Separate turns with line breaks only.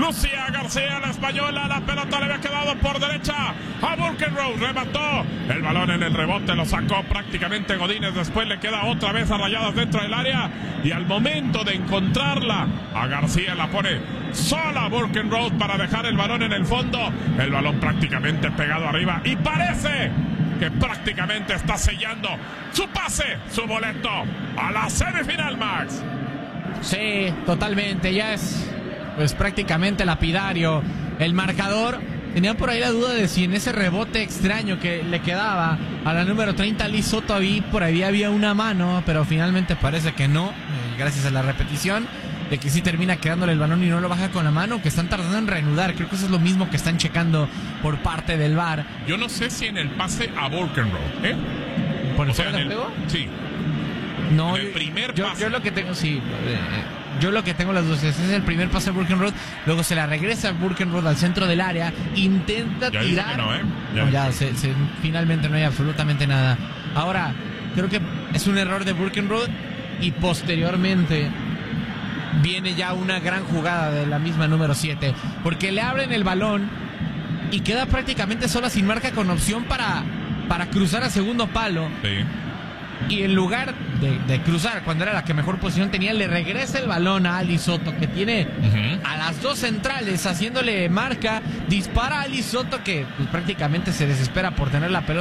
Lucía García, la española, la pelota le había quedado por derecha a Burkenroth, remató el balón en el rebote, lo sacó prácticamente Godínez, después le queda otra vez a Rayadas dentro del área y al momento de encontrarla a García la pone sola Burkenroth para dejar el balón en el fondo, el balón prácticamente pegado arriba y parece que prácticamente está sellando su pase, su boleto a la semifinal, Max.
Sí, totalmente, ya es pues prácticamente lapidario el marcador. Tenía por ahí la duda de si en ese rebote extraño que le quedaba a la número 30 Liz Soto, por ahí había una mano, pero finalmente parece que no, gracias a la repetición, de que sí termina quedándole el balón y no lo baja con la mano, que están tardando en reanudar. Creo que eso es lo mismo que están checando por parte del VAR.
Yo no sé si en el pase a Burkenroth,
¿Por el fuera de juego?
Sí.
No,
en el primer pase.
Yo lo que tengo, sí, yo lo que tengo las dos es el primer pase a Burkenroth, luego se la regresa a Burkenroth al centro del área, intenta
ya
tirar.
No,
finalmente no hay absolutamente nada. Ahora, creo que es un error de Burkenroth y posteriormente viene ya una gran jugada de la misma número 7, porque le abren el balón y queda prácticamente sola sin marca con opción para cruzar a segundo palo.
Sí.
Y en lugar de cruzar cuando era la que mejor posición tenía, le regresa el balón a Ali Soto, que tiene a las dos centrales haciéndole marca, dispara a Ali Soto, que pues, prácticamente se desespera por tener la pelota